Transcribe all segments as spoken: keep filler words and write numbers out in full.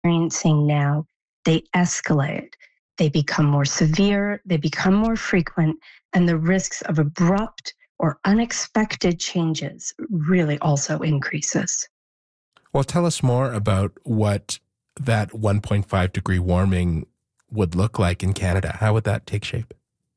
experiencing now, they escalate. They become more severe, they become more frequent, and the risks of abrupt or unexpected changes really also increases. Well, tell us more about what that one point five degree warming would look like in Canada. How would that take shape?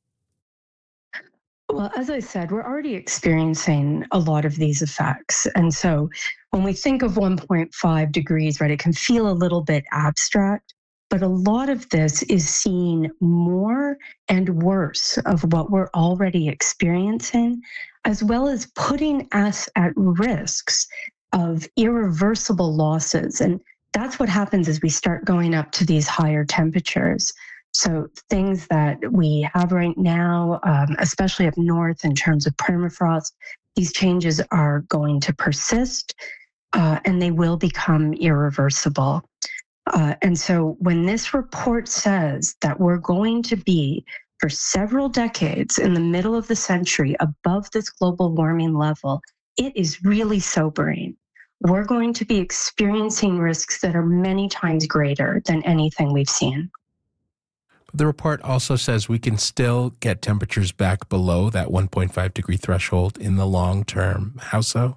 Well, as I said, we're already experiencing a lot of these effects. And so when we think of one point five degrees, right, it can feel a little bit abstract, but a lot of this is seeing more and worse of what we're already experiencing, as well as putting us at risks of irreversible losses. And that's what happens as we start going up to these higher temperatures. So things that we have right now, um, especially up north in terms of permafrost, these changes are going to persist uh, and they will become irreversible. Uh, and so when this report says that we're going to be for several decades in the middle of the century above this global warming level, it is really sobering. We're going to be experiencing risks that are many times greater than anything we've seen. The report also says we can still get temperatures back below that one point five degree threshold in the long term. How so?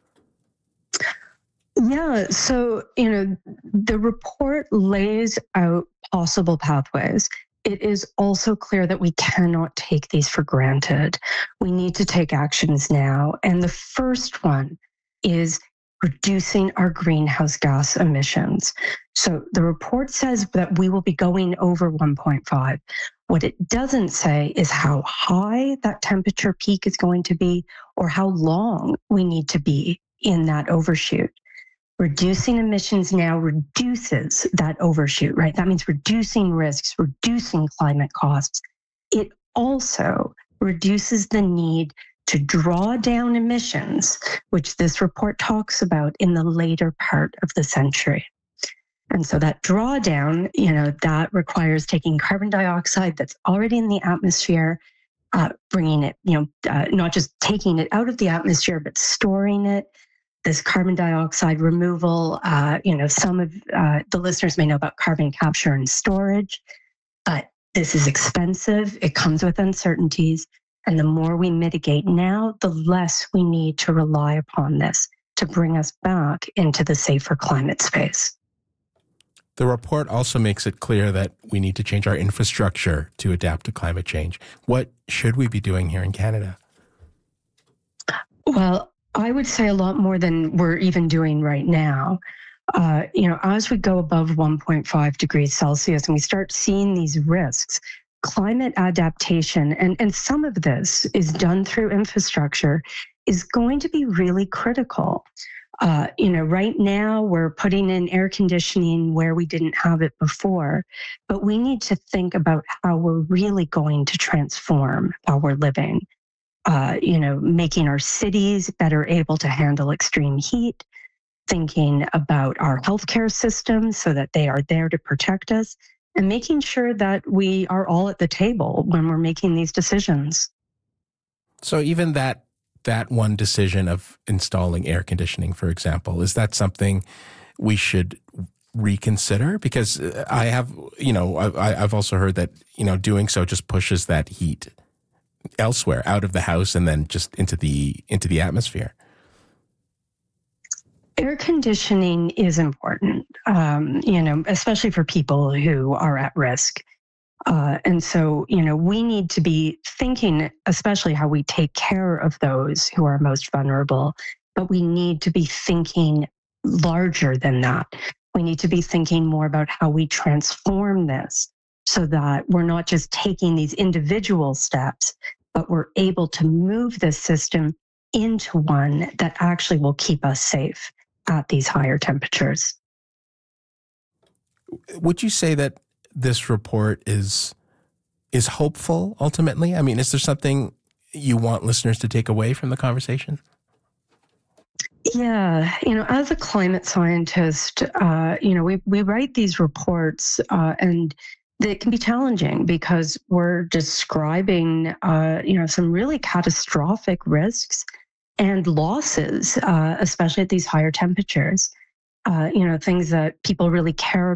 Yeah, so, you know, the report lays out possible pathways. It is also clear that we cannot take these for granted. We need to take actions now. And the first one is reducing our greenhouse gas emissions. So the report says that we will be going over one point five. What it doesn't say is how high that temperature peak is going to be or how long we need to be in that overshoot. Reducing emissions now reduces that overshoot, right? That means reducing risks, reducing climate costs. It also reduces the need to draw down emissions, which this report talks about in the later part of the century. And so that drawdown, you know, that requires taking carbon dioxide that's already in the atmosphere, uh, bringing it, you know, uh, not just taking it out of the atmosphere, but storing it. This carbon dioxide removal, uh, you know, some of uh, the listeners may know about carbon capture and storage, but this is expensive. It comes with uncertainties. And the more we mitigate now, the less we need to rely upon this to bring us back into the safer climate space. The report also makes it clear that we need to change our infrastructure to adapt to climate change. What should we be doing here in Canada? Well, I would say a lot more than we're even doing right now. Uh, you know, as we go above one point five degrees Celsius and we start seeing these risks, climate adaptation, and, and some of this is done through infrastructure, is going to be really critical. Uh, you know, right now we're putting in air conditioning where we didn't have it before, but we need to think about how we're really going to transform how we're living. Uh, you know, making our cities better able to handle extreme heat, thinking about our healthcare systems so that they are there to protect us, and making sure that we are all at the table when we're making these decisions. So even that that one decision of installing air conditioning, for example, is that something we should reconsider? Because I have, you know, I, I've also heard that, you know, doing so just pushes that heat elsewhere, out of the house and then just into the into the atmosphere. Air conditioning is important, um, you know, especially for people who are at risk. Uh, and so, you know, we need to be thinking, especially how we take care of those who are most vulnerable, but we need to be thinking larger than that. We need to be thinking more about how we transform this so that we're not just taking these individual steps, but we're able to move this system into one that actually will keep us safe at these higher temperatures. Would you say that this report is is hopeful ultimately? I mean, is there something you want listeners to take away from the conversation? Yeah, you know, as a climate scientist, uh, you know, we we write these reports uh, and it can be challenging because we're describing, uh, you know, some really catastrophic risks and losses, uh, especially at these higher temperatures. uh, you know, things that people really care